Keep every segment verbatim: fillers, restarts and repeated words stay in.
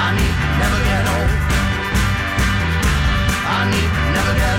I need never get old. I need never get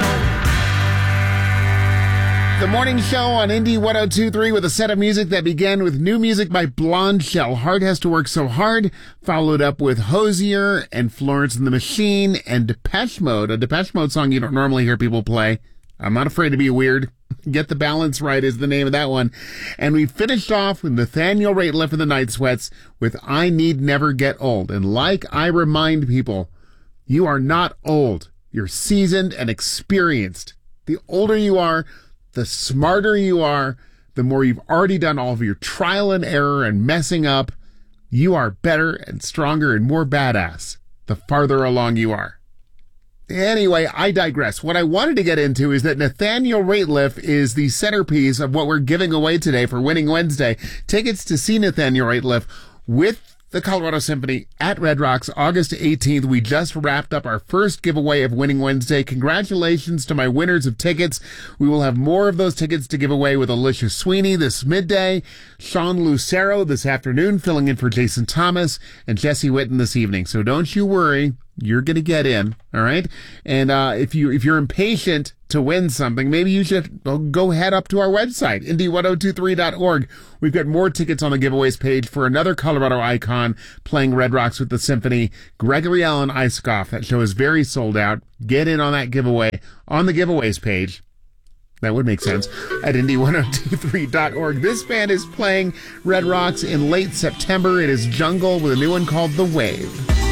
old. The morning show on Indie one oh two point three with a set of music that began with new music by Blonde Shell. Heart Has to Work So Hard, followed up with Hosier and Florence and the Machine and Depeche Mode, a Depeche Mode song you don't normally hear people play. I'm Not Afraid to Be Weird. Get the Balance Right is the name of that one. And we finished off with Nathaniel Rateliff and the Night Sweats with I Need Never Get Old. And like I remind people, you are not old. You're seasoned and experienced. The older you are, the smarter you are, the more you've already done all of your trial and error and messing up. You are better and stronger and more badass the farther along you are. Anyway, I digress. What I wanted to get into is that Nathaniel Rateliff is the centerpiece of what we're giving away today for Winning Wednesday. Tickets to see Nathaniel Rateliff with the Colorado Symphony at Red Rocks, August eighteenth. We just wrapped up our first giveaway of Winning Wednesday. Congratulations to my winners of tickets. We will have more of those tickets to give away with Alicia Sweeney this midday, Sean Lucero this afternoon, filling in for Jason Thomas, and Jesse Witten this evening. So don't you worry. You're going to get in, all right? And uh, if, you, if you're impatient to win something, maybe you should go head up to our website, indie ten twenty-three dot org. We've got more tickets on the giveaways page for another Colorado icon playing Red Rocks with the Symphony, Gregory Alan Isikoff. That show is very sold out. Get in on that giveaway on the giveaways page. That would make sense. At indie ten twenty-three dot org. This band is playing Red Rocks in late September. It is Jungle with a new one called The Wave.